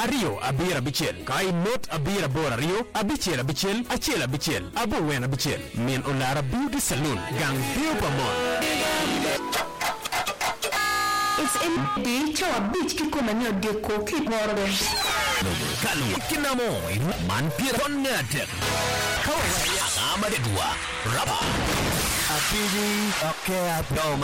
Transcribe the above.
Ario abira bichel. Kai not abira bora rio. Abichel achel abichel. Abo wen abichel. Min Olara Beauty Salon. Gang Rio Pamon. It's in the choa beach kikomanya deko kiborde. Kalu kinamo manpir konnetek. Kawai agama de dua. Rapa. Apiji okay abdoma.